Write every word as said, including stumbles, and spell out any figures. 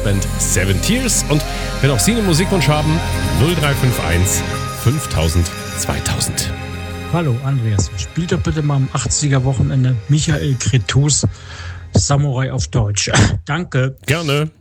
Band Seven Tears. Und wenn auch Sie einen Musikwunsch haben, null drei fünf eins fünftausend zweitausend. Hallo Andreas, spielt doch bitte mal am achtziger Wochenende Michael Cretus Samurai auf Deutsch. Danke. Gerne.